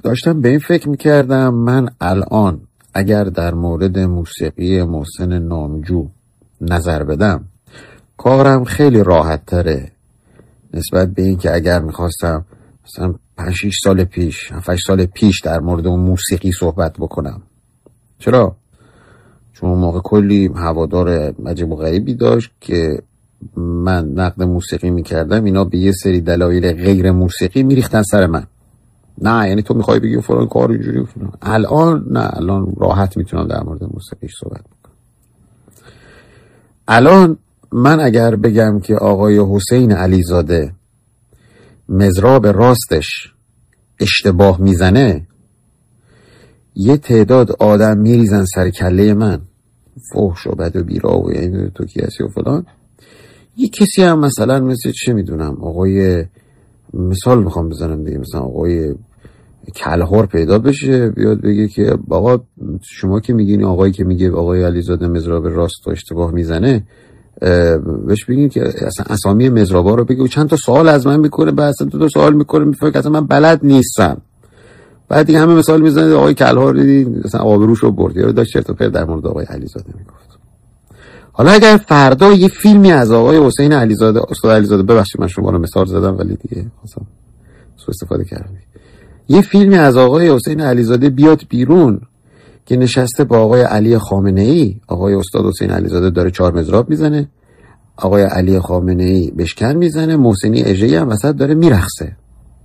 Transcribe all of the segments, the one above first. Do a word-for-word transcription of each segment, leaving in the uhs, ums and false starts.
داشتم به این فکر میکردم من الان اگر در مورد موسیقی محسن نامجو نظر بدم کارم خیلی راحت تره نسبت به این که اگر میخواستم مثلا پنج شیش سال پیش هفت سال پیش در مورد اون موسیقی صحبت بکنم. چرا؟ چون اون موقع کلی هوادار عجیب و غریبی داشت که من نقد موسیقی میکردم، اینا به یه سری دلایل غیر موسیقی میریختن سر من. نه یعنی تو میخوای بگی فلان کار اینجوری و فلان. الان نه، الان راحت میتونم در مورد موسیقیش صحبت بکنم. الان من اگر بگم که آقای حسین علیزاده مضراب راستش اشتباه میزنه، یه تعداد آدم میریزن سر کله من، فحش و بد و بیرا و یعنی تو کی هستی و فلان. یه کسی هم مثلا مثل چه میدونم آقای، مثال میخوام بزنم دیگه، مثلا آقای کلهر پیدا بشه بیاد بگه که آقا شما که میگین آقایی که میگه آقای علیزاده مضراب راست و اشتباه میزنه، بهش بگین که اصلا اسامی مضرابا رو بگه و چند تا سوال از من میکنه، بعد اصلا دو تا سوال میکنه میفهمه که اصلا من بلد نیستم. بعد دیگه همه مثال میزنه آقای کلهر دیدین مثلا آبروش رو برد، یا داشت چرت و پرت در مورد آقای علیزاده میگفت. حالا اگر فردا یه فیلمی از آقای حسین علیزاده، استاد علیزاده، ببخشید من شما رو مثال زدم ولی دیگه مثلا سوء استفاده کردم، یه فیلمی از آقای حسین علیزاده بیاد بیرون که نشسته با آقای علی خامنه‌ای، آقای استاد حسین علیزاده داره چهار مضراب میزنه، آقای علی خامنه‌ای بشکن میزنه، محسنی اژه‌ای هم وسط داره میرقصه.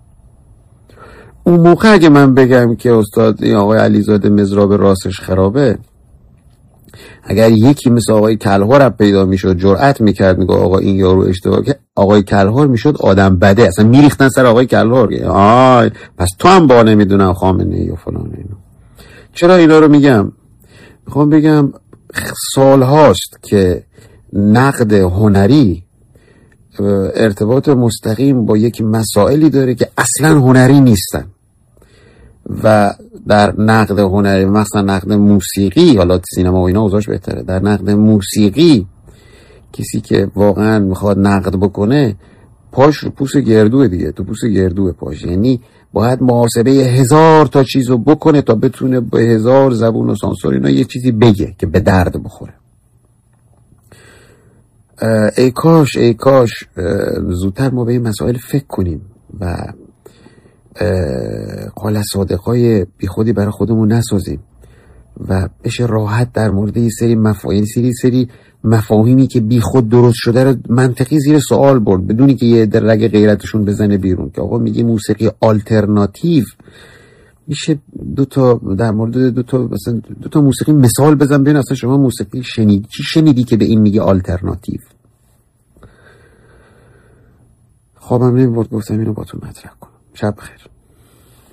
اون موقع اگه من بگم که استاد این آقای علیزاده مضراب راستش خرابه، اگر یکی مثل آقای کلهر پیدا میشد جرأت میکرد میگه آقا این یارو اشتباه کرد، آقای کلهر میشد آدم بده، اصلا میریختن سر آقای کلهر. آی پس تو هم با نمیدونم خامنه‌ای و فلان اینا. چرا اینا رو میگم؟ میخوام بگم سال هاست که نقد هنری ارتباط مستقیم با یک مسائلی داره که اصلا هنری نیستن و در نقد هنری، مثلا نقد موسیقی، حالا سینما و اینا اوضاعش بهتره، در نقد موسیقی کسی که واقعا میخواد نقد بکنه پاش رو پوست گردوه دیگه، تو پوست گردوه پاش، یعنی باید محاسبه هزار تا چیزو بکنه تا بتونه به هزار زبون و سانسور اینا یه چیزی بگه که به درد بخوره. ای کاش ای کاش زودتر ما به این مسائل فکر کنیم و قال صادقای بی خودی برای خودمون نسازیم و بشه راحت در مورد یه سری مفاهیم سری سری مفاهیمی که بی خود درست شده رو منطقی زیر سوال برد بدونی که یه درگ غیرتشون بزنه بیرون. که آقا میگه موسیقی آلترناتیو، میشه دو تا در مورد دو تا مثلا دو تا موسیقی مثال بزن ببین اصلا شما موسیقی شنیدی، چی شنیدی که به این میگه آلترناتیو؟ خوابم نمیبرد گفتم اینو با تو مطرح کنم. شب بخیر.